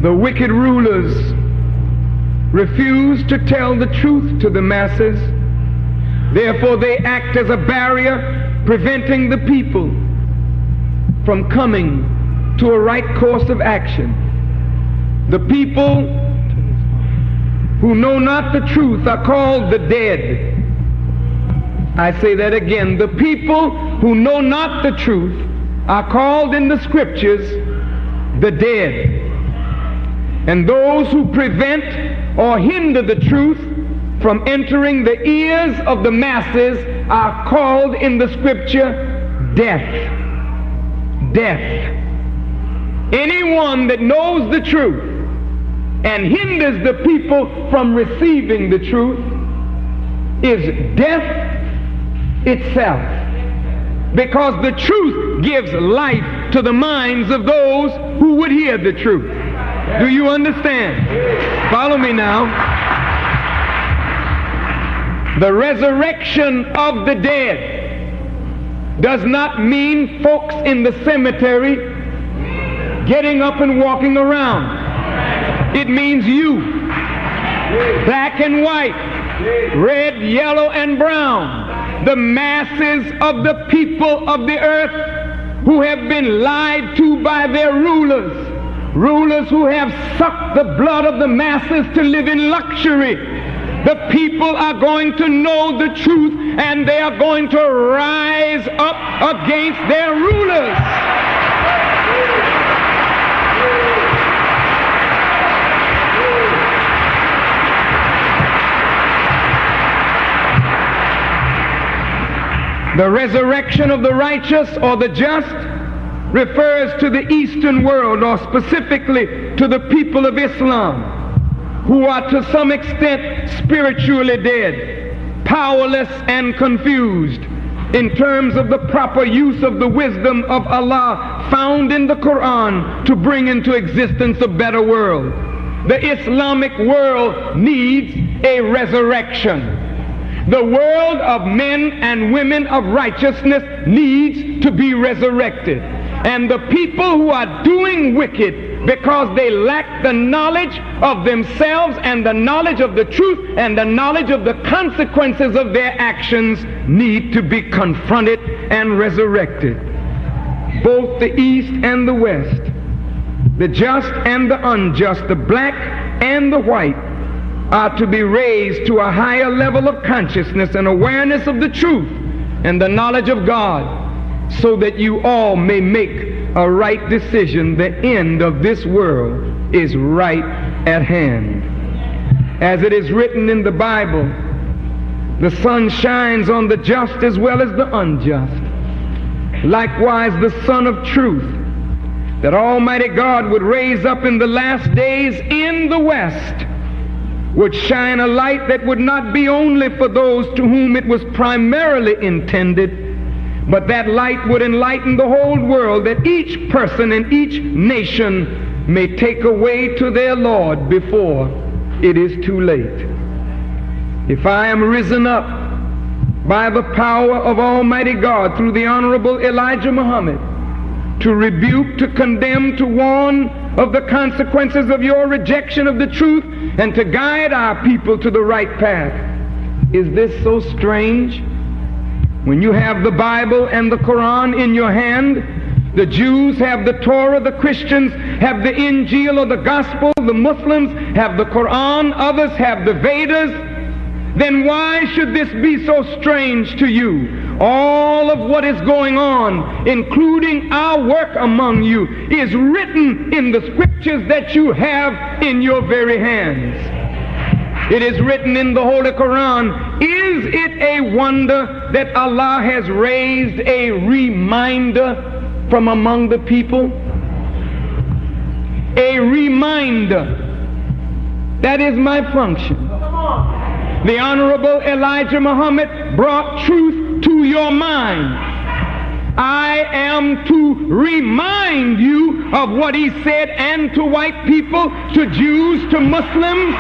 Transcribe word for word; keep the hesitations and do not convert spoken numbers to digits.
The wicked rulers refuse to tell the truth to the masses. Therefore, they act as a barrier preventing the people from coming to a right course of action. The people who know not the truth are called the dead. I say that again. The people who know not the truth are called in the scriptures the dead. And those who prevent or hinder the truth from entering the ears of the masses are called in the scripture death. Death. Anyone that knows the truth and hinders the people from receiving the truth is death itself, because the truth gives life to the minds of those who would hear the truth. Do you understand? Follow me now. The resurrection of the dead does not mean folks in the cemetery getting up and walking around. It means you, black and white, red, yellow, and brown, the masses of the people of the earth who have been lied to by their rulers, rulers who have sucked the blood of the masses to live in luxury. The people are going to know the truth, and they are going to rise up against their rulers. The resurrection of the righteous or the just refers to the Eastern world, or specifically to the people of Islam, who are to some extent spiritually dead, powerless and confused in terms of the proper use of the wisdom of Allah found in the Quran to bring into existence a better world. The Islamic world needs a resurrection. The world of men and women of righteousness needs to be resurrected. And the people who are doing wicked because they lack the knowledge of themselves and the knowledge of the truth and the knowledge of the consequences of their actions need to be confronted and resurrected. Both the East and the West, the just and the unjust, the black and the white, are to be raised to a higher level of consciousness and awareness of the truth and the knowledge of God, so that you all may make a right decision. The end of this world is right at hand. As it is written in the Bible, the sun shines on the just as well as the unjust. Likewise, the Son of Truth, that Almighty God would raise up in the last days in the West, would shine a light that would not be only for those to whom it was primarily intended, but that light would enlighten the whole world, that each person and each nation may take a way to their Lord before it is too late. If I am risen up by the power of Almighty God through the Honorable Elijah Muhammad to rebuke, to condemn, to warn of the consequences of your rejection of the truth, and to guide our people to the right path, is this so strange? When you have the Bible and the Quran in your hand, the Jews have the Torah, the Christians have the Injil or the Gospel, the Muslims have the Quran, others have the Vedas, then why should this be so strange to you? All of what is going on, including our work among you, is written in the scriptures that you have in your very hands. It is written in the Holy Quran. Is it a wonder that Allah has raised a reminder from among the people? A reminder. That is my function. The Honorable Elijah Muhammad brought truth to your mind. I am to remind you of what he said, and to white people, to Jews, to Muslims,